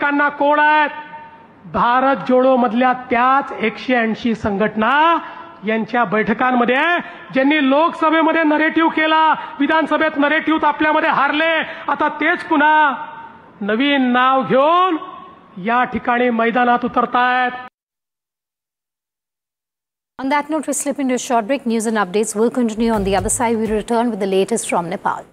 बैठकांना कोण आहेत? भारत जोडो मधल्या त्याच 180 संघटना यांच्या बैठकांमध्ये ज्यांनी लोकसभेमध्ये नरेटिव्ह केला, विधानसभेत नरेटिव्ह आपल्यामध्ये हारले, आता तेच पुन्हा नवीन नाव घेऊन या ठिकाणी मैदानात उतरतायत. On that note, we slip into a short break. News and updates will continue on the other side. We return with the latest from Nepal.